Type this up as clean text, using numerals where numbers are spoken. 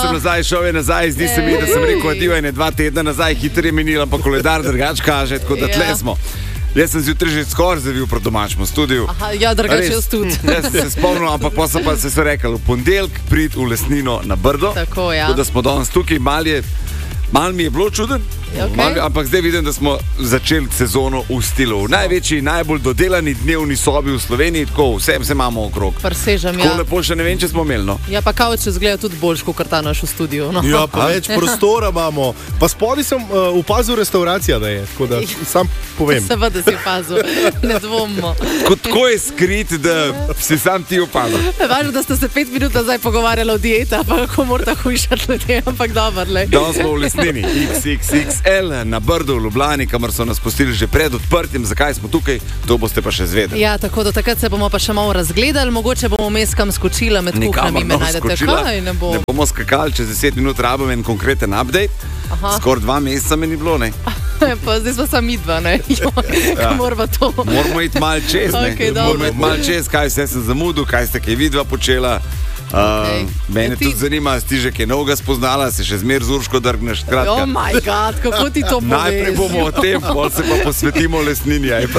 nazaj, šel je nazaj, zdi se mi, da sem rekel adijo, 2 tedna nazaj, hitro je minilo, pa koledar drugač kaže, tako da tle smo. Jaz sem zjutraj že skoraj zavil proti domačemu studiu. Aha, ja, drugače jaz tudi. Jaz se spomnim, ampak pa se so rekli, v ponedeljek prid v Lesnino na Brdo. Tako, ja. Tako da smo danes tukaj, malo mi je bilo čuden. Okay. Ampak zdaj vidim, da smo začeli sezono v stilu. Največji, najbolj dodelani dnevni sobi v Sloveniji, tako vse imamo okrog. Presežem, ja. Tako lepo še ne vem, če smo imeli. No. Ja, pa kavče zgleda tudi boljš, kot ta naš v studiu. No. Ja, pa več prostora imamo. Pa spodaj sem opazil restauracija, da je, tako da sam povem. Seveda si opazil, ne dvomimo. Tako je skrit, da si sam ti opazil. Važno, da ste se 5 minut nazaj pogovarjali o dieta, pa kako morate hujšati ljudje, ampak dobro, le. Danes smo v Lesnini, XXXL na Brdu v Ljubljani, kamor so nas pustili že pred odprtjem. Zakaj smo tukaj, to boste pa še zvedeli. Ja, tako da takrat se bomo pa še malo razgledali, mogoče bomo vmes kam skočila med kuhnjami, me najdete. Kaj, ne bomo skakali, čez 10 minut rabimo en konkreten update. Skoraj 2 meseca me ni bilo, ne? Pa zdaj smo sami 2, ne? Ja. Moramo to. Moramo iti malo čez, ne? Okay, moramo iti malo čez, kaj vse sem zamudil, kaj ste kaj vidva počela. Mene tudi zanima, si že kaj novega spoznala, se še zmer z Urško drgneš. Oh my god, kako ti to poveš? Najprej bomo o tem, potem se pa posvetimo Lesnini.